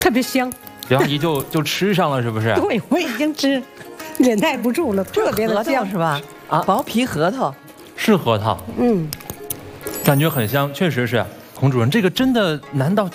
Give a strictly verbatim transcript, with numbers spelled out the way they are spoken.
特别香。 梁阿姨就就吃上了，是不是？ 对，我已经吃，忍耐不住了，特别的核桃香是吧？啊，薄皮核桃。 是核桃， 嗯。 感觉很香，确实是。洪主任，这个真的难道